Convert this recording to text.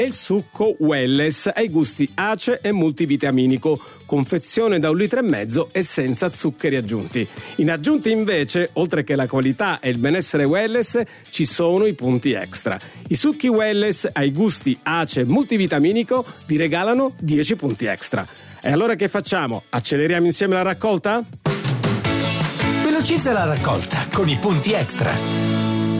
e il succo Welless ai gusti ace e multivitaminico, confezione da 1,5 litri e senza zuccheri aggiunti. In aggiunti invece, oltre che la qualità e il benessere Welless, ci sono i punti extra. I succhi Welless ai gusti ace e multivitaminico vi regalano 10 punti extra. E allora che facciamo? Acceleriamo insieme la raccolta? Velocizza la raccolta con i punti extra.